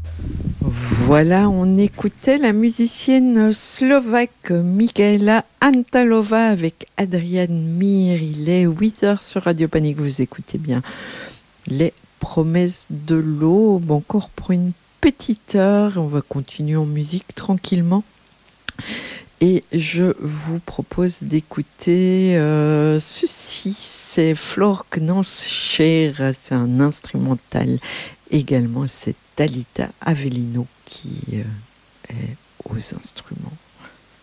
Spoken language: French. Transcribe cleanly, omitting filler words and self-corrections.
Voilà, on écoutait la musicienne slovaque Michaela Antalova avec Adrian Mir. Il est 8h sur Radio Panique. Vous écoutez bien les promesses de l'aube. Encore pour une petite heure. On va continuer en musique tranquillement. Et je vous propose d'écouter ceci. C'est Flor Cher. C'est un instrumental également. C'est Talita Avellino qui est aux instruments.